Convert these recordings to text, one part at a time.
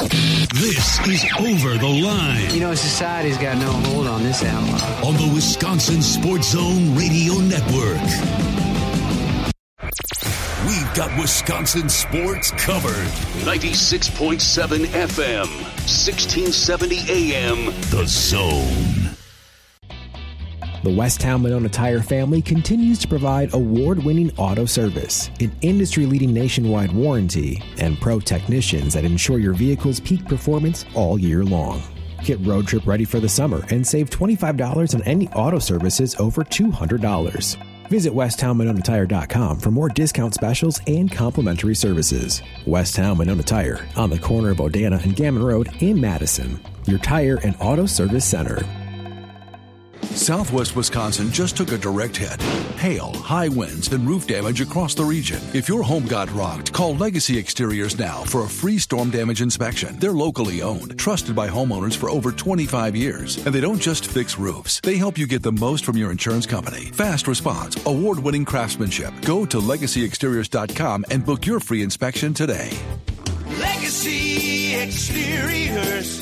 This is Over the Line. You know, society's got no hold on this outlaw. On the Wisconsin Sports Zone Radio Network. We've got Wisconsin sports covered. 96.7 FM, 1670 AM, The Zone. The Westtown Monona Tire family continues to provide award-winning auto service, an industry-leading nationwide warranty, and pro technicians that ensure your vehicle's peak performance all year long. Get road trip ready for the summer and save $25 on any auto services over $200. Visit WesttownMononaTire.com for more discount specials and complimentary services. Westtown Monona Tire, on the corner of Odana and Gammon Road in Madison. Your tire and auto service center. Southwest Wisconsin just took a direct hit. Hail, high winds, and roof damage across the region. If your home got rocked, call Legacy Exteriors now for a free storm damage inspection. They're locally owned, trusted by homeowners for over 25 years. And they don't just fix roofs. They help you get the most from your insurance company. Fast response, award-winning craftsmanship. Go to LegacyExteriors.com and book your free inspection today. Legacy Exteriors.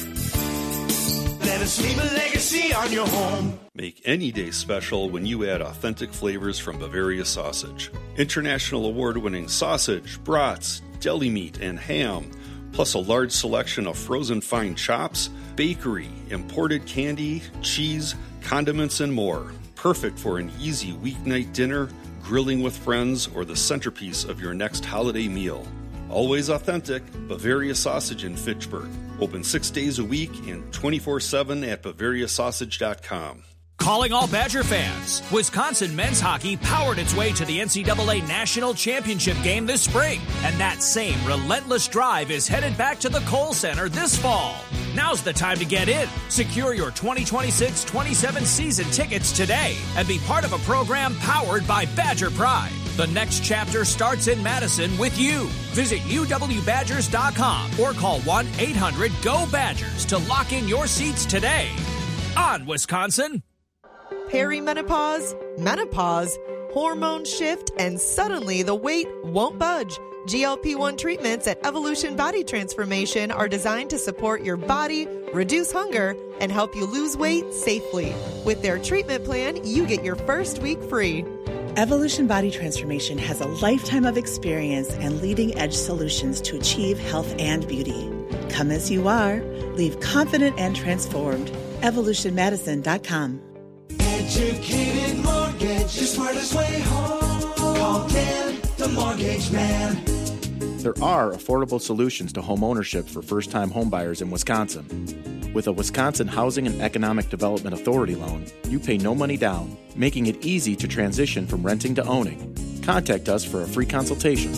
Let us leave a legacy on your home. Make any day special when you add authentic flavors from Bavaria Sausage. International award-winning sausage, brats, deli meat, and ham, plus a large selection of frozen fine chops, bakery, imported candy, cheese, condiments, and more. Perfect for an easy weeknight dinner, grilling with friends, or the centerpiece of your next holiday meal. Always authentic, Bavaria Sausage in Fitchburg. Open 6 days a week and 24/7 at BavariaSausage.com. Calling all Badger fans. Wisconsin men's hockey powered its way to the NCAA National Championship game this spring. And that same relentless drive is headed back to the Kohl Center this fall. Now's the time to get in. Secure your 2026-27 season tickets today and be part of a program powered by Badger Pride. The next chapter starts in Madison with you. Visit UWBadgers.com or call 1-800-GO-BADGERS to lock in your seats today. On Wisconsin. Perimenopause, menopause, hormone shift, and suddenly the weight won't budge. GLP-1 treatments at Evolution Body Transformation are designed to support your body, reduce hunger, and help you lose weight safely. With their treatment plan, you get your first week free. Evolution Body Transformation has a lifetime of experience and leading-edge solutions to achieve health and beauty. Come as you are. Leave confident and transformed. EvolutionMadison.com. Educated Mortgage, the smartest way home. Call Dan, the Mortgage Man. There are affordable solutions to home ownership for first-time homebuyers in Wisconsin. With a Wisconsin Housing and Economic Development Authority loan, you pay no money down, making it easy to transition from renting to owning. Contact us for a free consultation.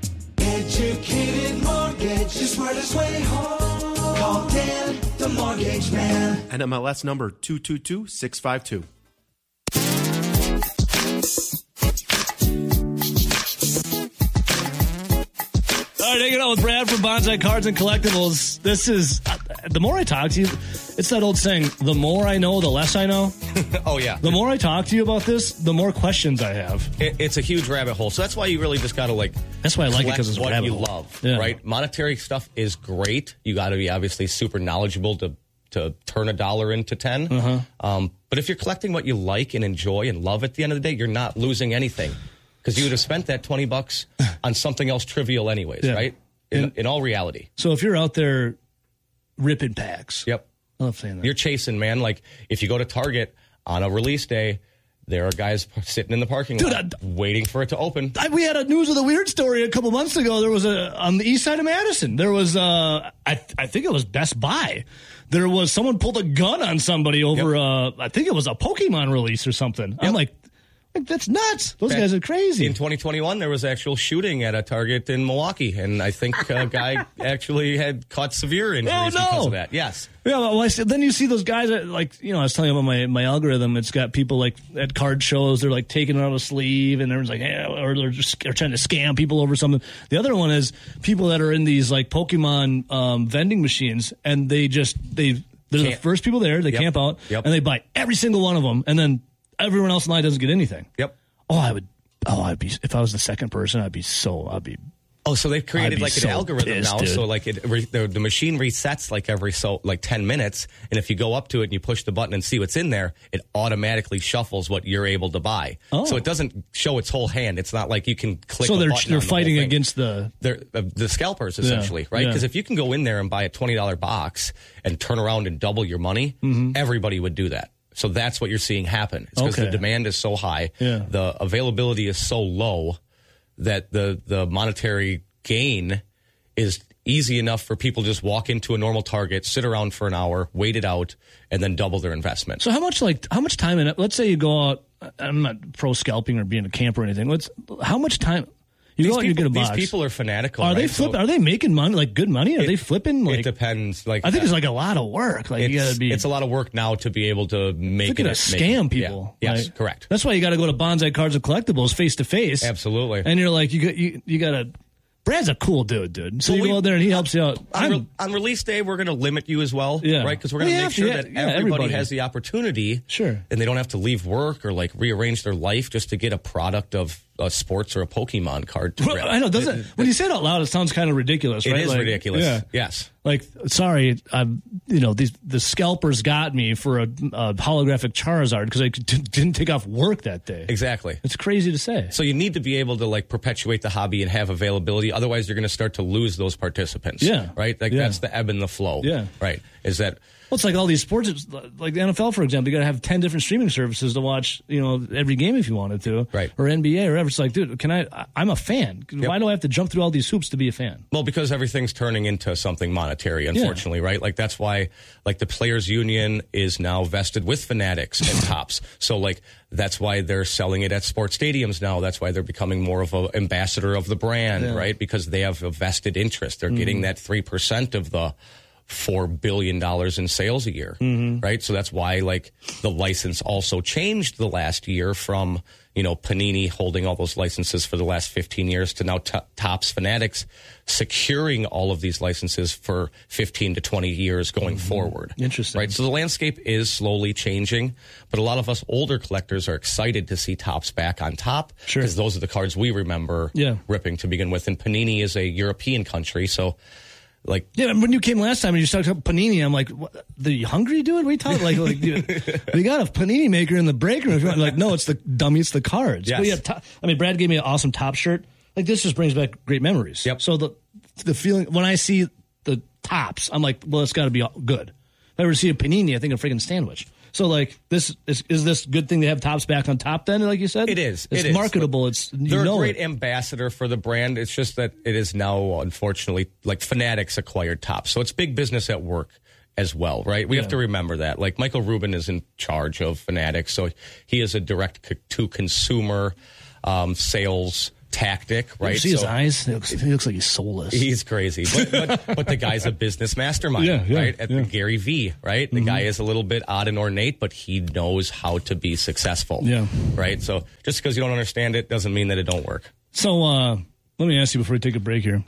Educated Mortgage, the smartest way home. Call Dan, the Mortgage Man. NMLS number 222652. All right, hanging out with Brad from Bonsai Cards and Collectibles. This is, the more I talk to you, it's that old saying, the more I know, the less I know. Oh, yeah. The more I talk to you about this, the more questions I have. It's a huge rabbit hole. So that's why you really just got to, that's why I like it, because it's what rabbit you hole. love, yeah. Right? Monetary stuff is great. You got to be obviously super knowledgeable to turn a dollar into 10. Uh-huh. But if you're collecting what you like and enjoy and love at the end of the day, you're not losing anything. Because you would have spent that $20 on something else trivial anyways, yeah. right? In all reality. So if you're out there ripping packs. Yep. I love saying that. You're chasing, man. Like, if you go to Target on a release day, there are guys sitting in the parking lot waiting for it to open. We had a News of the Weird story a couple months ago. There was on the east side of Madison. There was, I think it was Best Buy. There was someone pulled a gun on somebody over, I think it was a Pokemon release or something. Yep. I'm like, that's nuts. Those guys are crazy. In 2021, there was actual shooting at a Target in Milwaukee, and I think a guy actually had caught severe injuries because of that. Yes. Yeah, well, then you see those guys that, I was telling you about my algorithm. It's got people at card shows. They're taking it out of a sleeve, and everyone's or they're trying to scam people over something. The other one is people that are in these Pokemon vending machines, and they're the first people there. They camp out, and they buy every single one of them, and then everyone else in line doesn't get anything. Yep. I'd be, if I was the second person, I'd be Oh, so they've created like an algorithm now. Dude. So like the machine resets like every 10 minutes. And if you go up to it and you push the button and see what's in there, it automatically shuffles what you're able to buy. Oh. So it doesn't show its whole hand. It's not like you can click. So they're fighting against the scalpers essentially, right? Because if you can go in there and buy a $20 box and turn around and double your money, everybody would do that. So that's what you're seeing happen. It's because the demand is so high, the availability is so low that the monetary gain is easy enough for people to just walk into a normal Target, sit around for an hour, wait it out, and then double their investment. So how much time in it? Let's say you go out. I'm not pro scalping or being a camper or anything. How much time? You go out and you get a box. These people are fanatical. Are they flipping? Are they making money? Like good money? Are they flipping? Like, it depends. Like I think it's like a lot of work. Like you got to be. It's a lot of work now to be able to make it. Scam people. Yeah. Yes, correct. That's why you got to go to Bonsai Cards and Collectibles face to face. Absolutely. And you're like you got to. Brad's a cool dude. So you go out there and he helps you out. On release day, we're going to limit you as well, right? Because we're going to make sure that everybody has the opportunity, and they don't have to leave work or like rearrange their life just to get a product of a sports or a Pokemon card. I know. When you say it out loud, it sounds kind of ridiculous, right? It is ridiculous. Yeah. Yes. Like, sorry, the scalpers got me for a holographic Charizard because I didn't take off work that day. Exactly. It's crazy to say. So you need to be able to like perpetuate the hobby and have availability. Otherwise, you're going to start to lose those participants. Yeah. Right. Like that's the ebb and the flow. Yeah. Right. Is that. Well, it's like all these sports, like the NFL, for example. You got to have 10 different streaming services to watch, every game if you wanted to, right? Or NBA or whatever. It's like, dude, I'm a fan. Why do I have to jump through all these hoops to be a fan? Well, because everything's turning into something monetary, unfortunately, right? Like that's why, like the Players Union is now vested with Fanatics and Topps. So like that's why they're selling it at sports stadiums now. That's why they're becoming more of an ambassador of the brand, right? Because they have a vested interest. They're getting that 3% of the $4 billion in sales a year, right? So that's why, like, the license also changed the last year from, Panini holding all those licenses for the last 15 years to now Topps Fanatics securing all of these licenses for 15 to 20 years going forward. Interesting. Right? So the landscape is slowly changing, but a lot of us older collectors are excited to see Topps back on top because those are the cards we remember ripping to begin with. And Panini is a European country, so... when you came last time and you talked about Panini, I'm like, what, the hungry dude? We talk we got a Panini maker in the break room. Like, no, it's the dummy, it's the cards. Yes. But Brad gave me an awesome top shirt. Like, this just brings back great memories. Yep. So the feeling when I see the tops, I'm like, well, it's got to be good. If I ever see a Panini, I think a freaking sandwich. So, like, is this a good thing to have Topps back on top then, like you said? It is. It's marketable. They're a great ambassador for the brand. It's just that it is now, unfortunately, like Fanatics acquired Topps. So it's big business at work as well, right? We have to remember that. Like, Michael Rubin is in charge of Fanatics, so he is a direct-to-consumer sales tactic, right? You see his eyes? He looks like he's soulless. He's crazy, but the guy's a business mastermind, right? The Gary V, right? The guy is a little bit odd and ornate, but he knows how to be successful, right? So just because you don't understand it doesn't mean that it don't work. So let me ask you before we take a break here.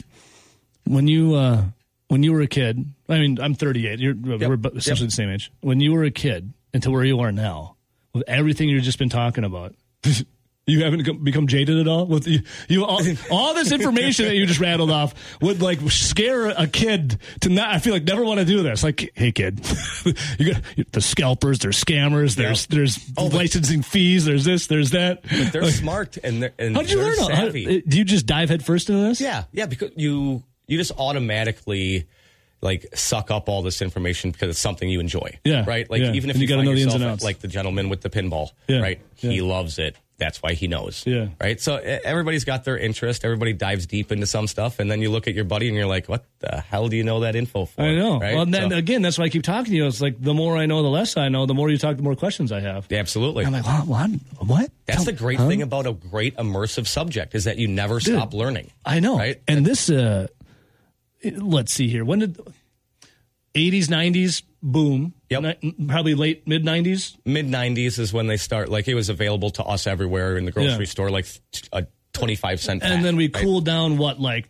When you were a kid, I mean, I'm 38. We're essentially the same age. When you were a kid until where you are now, with everything you've just been talking about. You haven't become jaded at all with you all this information that you just rattled off would like scare a kid to not. I feel like never want to do this. Like, hey kid, you got the scalpers, there's scammers, there's licensing fees, there's this, there's that. But they're smart and how'd you learn? Do you just dive head first into this? Yeah, because you just automatically like suck up all this information because it's something you enjoy. Yeah, right. Like even if you got to know the ins and outs, like the gentleman with the pinball, right? He loves it. That's why he knows. Yeah. Right. So everybody's got their interest. Everybody dives deep into some stuff. And then you look at your buddy and you're like, what the hell do you know that info for? I know. Right? Well, again, that's why I keep talking to you. It's like the more I know, the less I know. The more you talk, the more questions I have. Yeah, absolutely. I'm like, what? That's the great thing about a great immersive subject is that you never stop learning. I know. Right. And this, let's see here. When did 80s, 90s, boom. Yep. Probably late mid-90s? Mid-90s is when they start. Like, it was available to us everywhere in the grocery store, like a 25-cent pack. And then we cooled down, mid-2000s?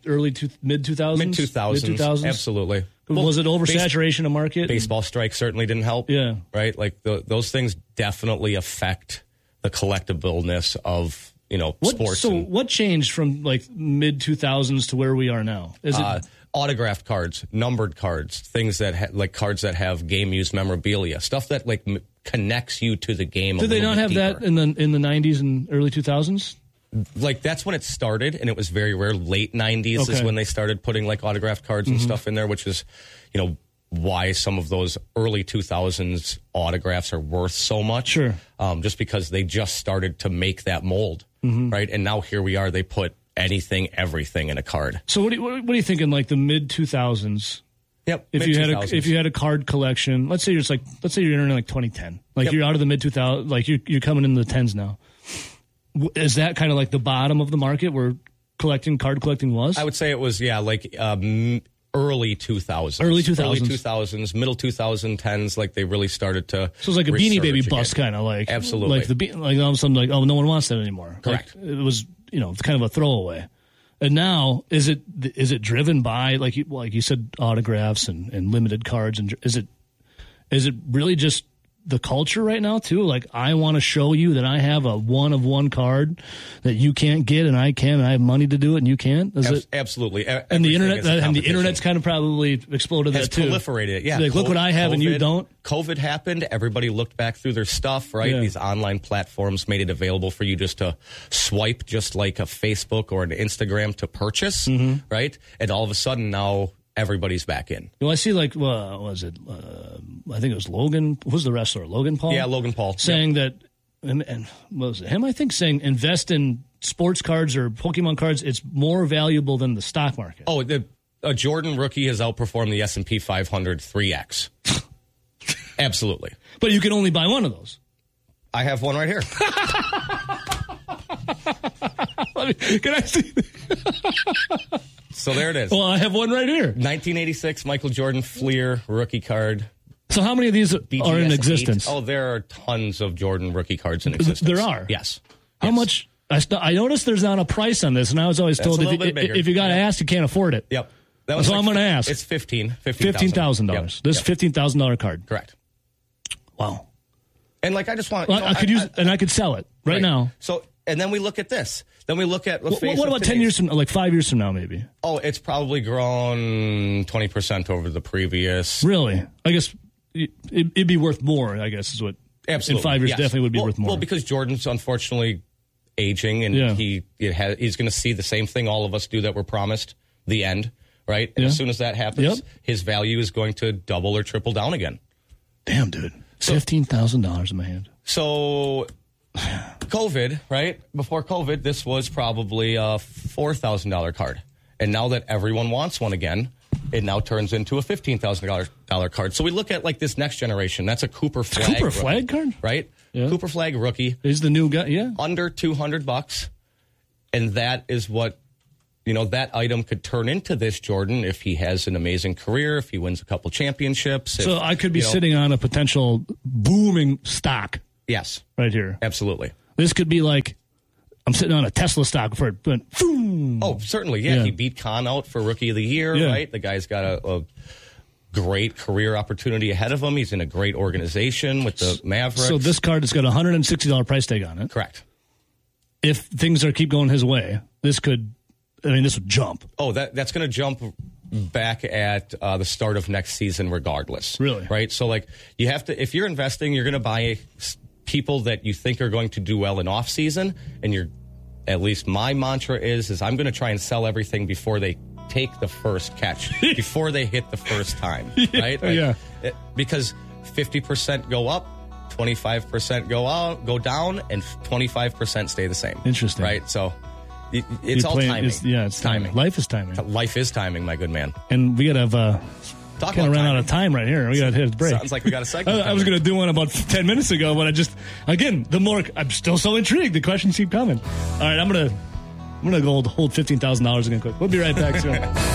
Mid-2000s. Absolutely. Was it oversaturation of market? Baseball strike certainly didn't help. Yeah. Right? Like, those things definitely affect the collectibleness of, sports. So what changed from like mid 2000s to where we are now? Is it autographed cards, numbered cards, things that like cards that have game used memorabilia, stuff that like connects you to the game. Did they not have deeper. that in the 90s and early 2000s? Like that's when it started, and it was very rare. Late 90s is when they started putting like autographed cards and stuff in there, which is, why some of those early 2000s autographs are worth so much. Sure. Just because they just started to make that mold, right? And now here we are. They put anything, everything in a card. So what are you thinking? Like the mid 2000s? Yep. If you had a card collection, let's say you're entering like 2010, like you're out of the mid 2000s, like you're coming into the tens now. Is that kind of like the bottom of the market where card collecting was? I would say it was, like early 2000s. Early 2000s. Early 2000s, middle 2010s, like they really started to. So it's like a Beanie Baby bust, kind of like. Absolutely. Like all of a sudden, like, oh, no one wants that anymore. Correct. Like, it was, it's kind of a throwaway. And now, is it driven by, like you said, autographs and limited cards? And is it really just the culture right now too? Like, I want to show you that I have a one of one card that you can't get, and I can, and I have money to do it, and you can't. Absolutely. And the internet's kind of probably exploded that too. Proliferated, yeah. Like, look what I have, and you don't. COVID happened. Everybody looked back through their stuff, right? Yeah. These online platforms made it available for you just to swipe, just like a Facebook or an Instagram to purchase, right? And all of a sudden now, everybody's back in. Well, I see, like, what was it? I think it was Logan. Who's the wrestler? Logan Paul? Yeah, Logan Paul. Saying that, and what was it? Him, I think, saying invest in sports cards or Pokemon cards. It's more valuable than the stock market. Oh, a Jordan rookie has outperformed the S&P 500 3x. Absolutely. But you can only buy one of those. I have one right here. Can I see? So there it is. Well, I have one right here. 1986 Michael Jordan Fleer rookie card. So how many of these BGS are in existence? 8. Oh, there are tons of Jordan rookie cards in existence. There are? Yes. How much? I noticed there's not a price on this, and I was always told if you got to ask, you can't afford it. Yep. So I'm going to ask. It's $15,000. Yep. This is $15,000 card. Correct. Wow. And like I just want, I could sell it right now. So. And then we look at this. Then we look at what about 10 years from, like 5 years from now, maybe? Oh, it's probably grown 20% over the previous. Really? I guess it'd be worth more. I guess is what. Absolutely. In 5 years, definitely would be worth more. Well, because Jordan's unfortunately aging, and he's going to see the same thing all of us do that we're promised: the end. Right. And as soon as that happens, his value is going to double or triple down again. Damn, dude! $15,000 in my hand. So. COVID, right? Before COVID, this was probably a $4,000 card. And now that everyone wants one again, it now turns into a $15,000 card. So we look at like this next generation. That's a Cooper Flag. Cooper Flag card? Right? Yeah. Cooper Flag rookie. He's the new guy, yeah. Under $200. And that is what, that item could turn into this Jordan if he has an amazing career, if he wins a couple championships. So I could be sitting on a potential booming stock. Yes. Right here. Absolutely. This could be like I'm sitting on a Tesla stock for it went boom. Oh, certainly. Yeah. He beat Khan out for Rookie of the Year, right? The guy's got a great career opportunity ahead of him. He's in a great organization with the Mavericks. So this card has got a $160 price tag on it. Correct. If things keep going his way, this would jump. Oh, that's going to jump back at the start of next season regardless. Really? Right? So, like, you have to, if you're investing, you're going to buy people that you think are going to do well in off season, and at least my mantra is I'm going to try and sell everything before they take the first catch, before they hit the first time, right? Yeah. Because 50% go up, 25% go down, and 25% stay the same. Interesting. Right? So it's all timing. It's timing. Life is timing. Life is timing, my good man. And we got to have kind of ran out of time right here. We got to hit a break. Sounds like we got a segment. I was going to do one about 10 minutes ago, but I'm still so intrigued. The questions keep coming. All right, I'm going to hold $15,000 again quick. We'll be right back soon.